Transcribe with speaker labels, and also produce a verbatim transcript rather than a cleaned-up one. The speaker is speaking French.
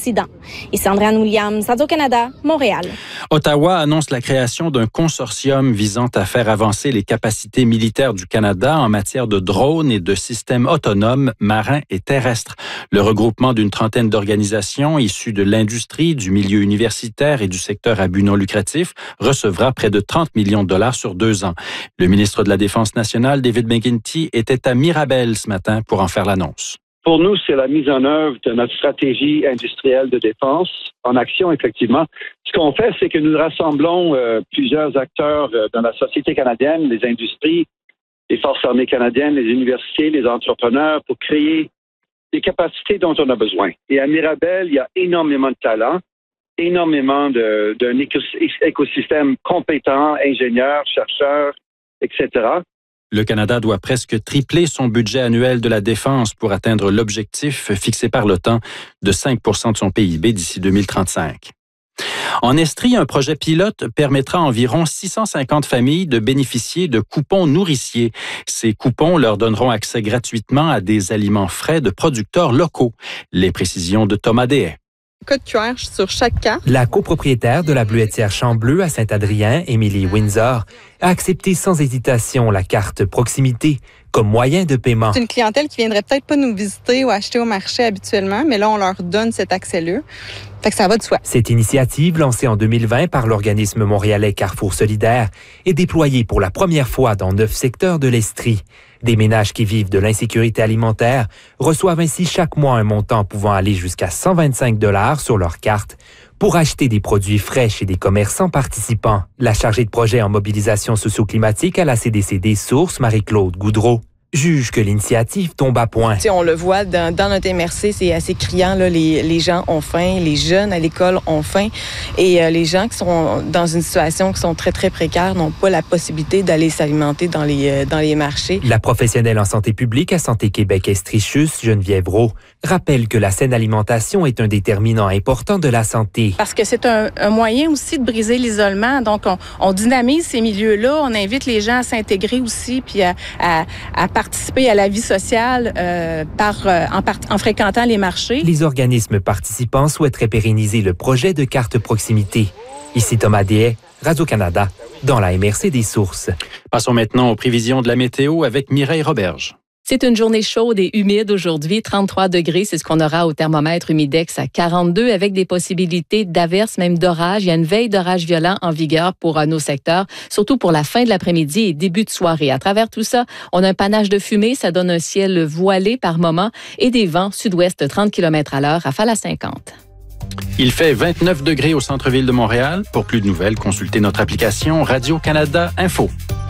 Speaker 1: accidents. Ici Andréane Williams, Radio-Canada, Montréal.
Speaker 2: Ottawa annonce la création d'un consortium visant à faire avancer les capacités militaires du Canada en matière de drones et de systèmes autonomes marins et terrestres. Le regroupement d'une trentaine d'organisations issues de l'industrie, du milieu universitaire et du secteur à but non lucratif recevra près de trente millions de dollars sur deux ans. Le ministre de la Défense nationale, David McGuinty, était à Mirabel ce matin pour en faire l'annonce.
Speaker 3: Pour nous, c'est la mise en œuvre de notre stratégie industrielle de défense en action, effectivement. Ce qu'on fait, c'est que nous rassemblons euh, plusieurs acteurs euh, dans la société canadienne, les industries, les forces armées canadiennes, les universités, les entrepreneurs, pour créer des capacités dont on a besoin. Et à Mirabel, il y a énormément de talent, énormément de, d'un écosystème compétent, ingénieurs, chercheurs, et cetera.
Speaker 2: Le Canada doit presque tripler son budget annuel de la défense pour atteindre l'objectif fixé par l'OTAN de cinq pour cent de son P I B d'ici deux mille trente-cinq. En Estrie, un projet pilote permettra à environ six cent cinquante familles de bénéficier de coupons nourriciers. Ces coupons leur donneront accès gratuitement à des aliments frais de producteurs locaux. Les précisions de Thomas Deshaies.
Speaker 4: Code Q R sur chaque carte.
Speaker 5: La copropriétaire de la Bleuetière Chambleu à Saint-Adrien, Émilie Windsor, a accepté sans hésitation la carte proximité comme moyen de paiement.
Speaker 4: C'est une clientèle qui viendrait peut-être pas nous visiter ou acheter au marché habituellement, mais là, on leur donne cet accès-là. Fait que ça va de soi.
Speaker 5: Cette initiative, lancée en deux mille vingt par l'organisme montréalais Carrefour Solidaire, est déployée pour la première fois dans neuf secteurs de l'Estrie. Des ménages qui vivent de l'insécurité alimentaire reçoivent ainsi chaque mois un montant pouvant aller jusqu'à cent vingt-cinq dollars sur leur carte pour acheter des produits frais chez des commerçants participants. La chargée de projet en mobilisation socio-climatique à la C D C des Sources, Marie-Claude Goudreau, juge que l'initiative tombe à point.
Speaker 6: T'sais, on le voit dans, dans notre M R C, c'est assez criant. Là, les, les gens ont faim, les jeunes à l'école ont faim. Et euh, les gens qui sont dans une situation qui sont très, très précaires n'ont pas la possibilité d'aller s'alimenter dans les, euh, dans les marchés.
Speaker 5: La professionnelle en santé publique à Santé Québec Estrichus, Geneviève Roux, rappelle que la saine alimentation est un déterminant important de la santé.
Speaker 7: Parce que c'est un, un moyen aussi de briser l'isolement. Donc, on, on dynamise ces milieux-là. On invite les gens à s'intégrer aussi puis à, à, à participer à la vie sociale euh, par, euh, en, part, en fréquentant les marchés.
Speaker 5: Les organismes participants souhaiteraient pérenniser le projet de carte proximité. Ici Thomas Deshaies, Radio-Canada, dans la M R C des Sources.
Speaker 2: Passons maintenant aux prévisions de la météo avec Mireille Roberge.
Speaker 8: C'est une journée chaude et humide aujourd'hui, trente-trois degrés, c'est ce qu'on aura au thermomètre humidex à quarante-deux avec des possibilités d'averses, même d'orage. Il y a une veille d'orage violent en vigueur pour euh, nos secteurs, surtout pour la fin de l'après-midi et début de soirée. À travers tout ça, on a un panache de fumée, ça donne un ciel voilé par moment et des vents sud-ouest trente kilomètres à l'heure, rafale à cinquante.
Speaker 2: Il fait vingt-neuf degrés au centre-ville de Montréal. Pour plus de nouvelles, consultez notre application Radio-Canada Info.